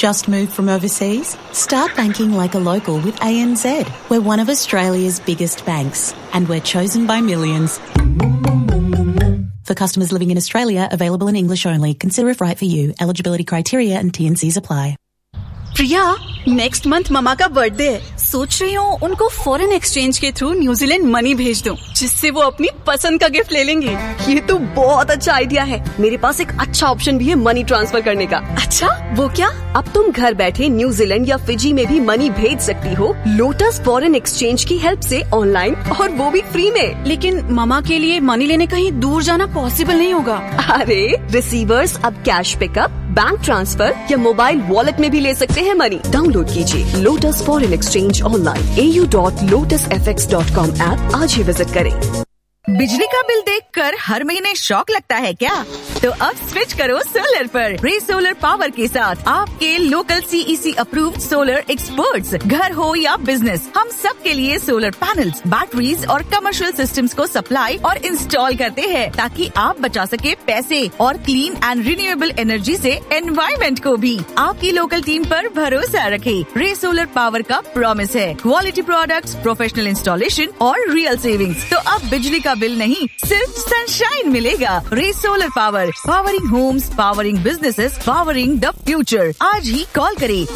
Just moved from overseas? Start banking like a local with ANZ. We're one of Australia's biggest banks, and we're chosen by millions. For customers living in Australia, available in English only. Consider if right for you. Eligibility criteria and T&Cs apply. Priya, next month mama का birthday है। सोच रही हूँ उनको foreign exchange के through New Zealand money भेज दूँ, जिससे वो अपनी पसंद का गिफ्ट ले लेंगे। ये तो बहुत अच्छा आइडिया है। मेरे पास एक अच्छा ऑप्शन भी है मनी ट्रांसफर करने का। अच्छा, वो क्या? अब तुम घर बैठे न्यूजीलैंड या फिजी में भी मनी भेज सकती हो लोटस फॉरेन एक्सचेंज की हेल्प से ऑनलाइन, और वो भी फ्री में। लेकिन ममा के लिए मनी लेने कहीं दूर जाना पॉसिबल नहीं होगा। अरे रिसीवर्स अब कैश पिकअप, बैंक ट्रांसफर या मोबाइल वॉलेट में भी ले सकते हैं मनी। डाउनलोड कीजिए lotus foreign exchange online au.lotusfx.com app आज ही विजिट करें। बिजली का बिल देखकर हर महीने शॉक लगता है क्या? तो अब स्विच करो सोलर पर। रे सोलर पावर के साथ आपके local CEC approved solar experts. घर हो या बिजनेस, हम सब के लिए सोलर पैनल्स, बैटरीज और कमर्शियल सिस्टम्स को सप्लाई और इंस्टॉल करते हैं, ताकि आप बचा सके पैसे और क्लीन एंड रिन्यूएबल एनर्जी से एनवायरमेंट को भी। आपकी लोकल टीम पर भरोसा रखें। रे सोलर पावर का प्रॉमिस है क्वालिटी प्रोडक्ट्स, प्रोफेशनल इंस्टॉलेशन और रियल सेविंग्स। तो अब बिजली का बिल नहीं, सिर्फ सनशाइन मिलेगा। रे solar power, powering Holmes, powering businesses, powering the future. आज ही कॉल करें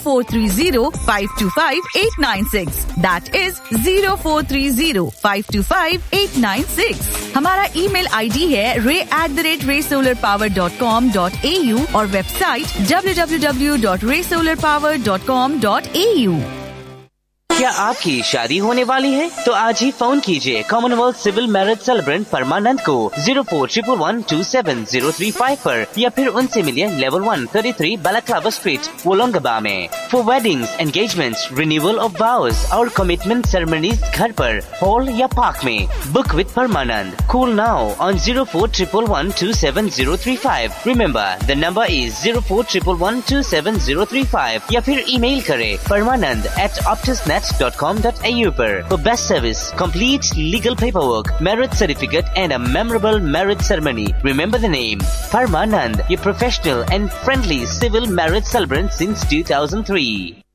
0430-525-896। That is 0430-525-896। हमारा ईमेल ID है ray@raysolarpower.com.au और वेबसाइट www.raysolarpower.com.au। क्या आपकी शादी होने वाली है? तो आज ही फोन कीजिए कॉमनवेल्थ सिविल मैरिज सेलिब्रेंट परमानंद को 0411277035 पर, या फिर उनसे मिलिए लेवल 1 33 बालाक्लावा स्ट्रीट, वोलोंगबा में। For weddings, engagements, renewal of वाउज और कमिटमेंट सेरेमनीज घर पर, हॉल या पार्क में। Book with Parmanand. Call now on 0411127035। Remember the number is 0411127035, या फिर ईमेल करें permanand@optusnet.com.au पर। For best service, complete legal paperwork, marriage certificate and a memorable marriage ceremony. Remember the name, Parmanand, a professional and friendly civil marriage celebrant since 2003.